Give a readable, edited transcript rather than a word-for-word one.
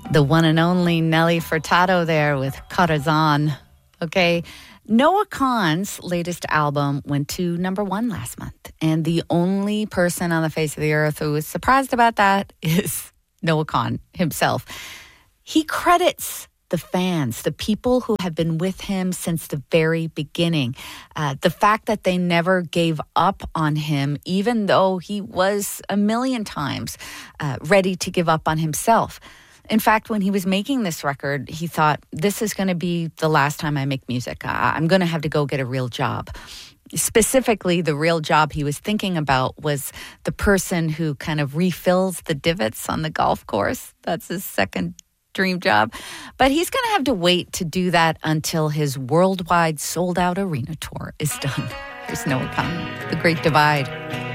The one and only Nelly Furtado there with Corazon. Okay, Noah Kahan's latest album went to number one last month. And the only person on the face of the earth who was surprised about that is Noah Kahan himself. He credits the fans, the people who have been with him since the very beginning. The fact that they never gave up on him, even though he was a million times ready to give up on himself. In fact, when he was making this record, he thought, this is going to be the last time I make music. I'm going to have to go get a real job. Specifically, the real job he was thinking about was the person who kind of refills the divots on the golf course. That's his second dream job. But he's going to have to wait to do that until his worldwide sold-out arena tour is done. Here's Noah Kahan, The Great Divide.